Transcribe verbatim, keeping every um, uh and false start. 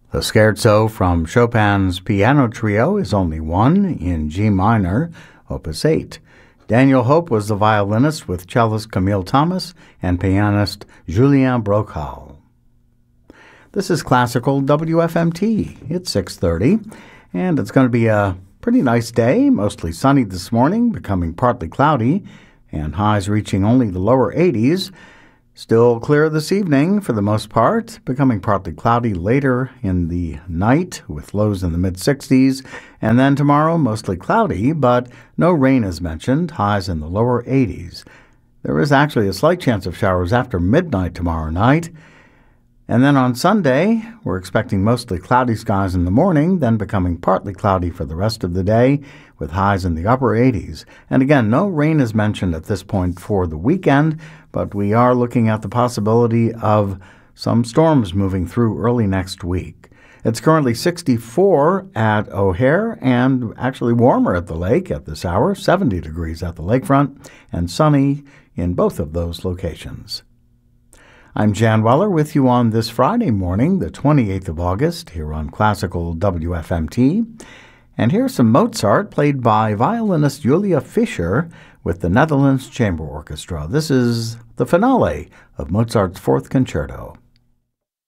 The scherzo from Chopin's Piano Trio is only one in G minor, opus eight. Daniel Hope was the violinist with cellist Camille Thomas and pianist Julien Brocal. This is Classical W F M T. It's six thirty, and it's going to be a pretty nice day, mostly sunny this morning, becoming partly cloudy, and highs reaching only the lower eighties. Still clear this evening for the most part, becoming partly cloudy later in the night with lows in the mid-sixties. And then tomorrow, mostly cloudy, but no rain is mentioned, highs in the lower eighties. There is actually a slight chance of showers after midnight tomorrow night. And then on Sunday, we're expecting mostly cloudy skies in the morning, then becoming partly cloudy for the rest of the day, with highs in the upper eighties. And again, no rain is mentioned at this point for the weekend, but we are looking at the possibility of some storms moving through early next week. It's currently sixty-four at O'Hare and actually warmer at the lake at this hour, seventy degrees at the lakefront, and sunny in both of those locations. I'm Jan Weller with you on this Friday morning, the twenty-eighth of August, here on Classical W F M T. And here's some Mozart played by violinist Julia Fischer with the Netherlands Chamber Orchestra. This is the finale of Mozart's Fourth Concerto.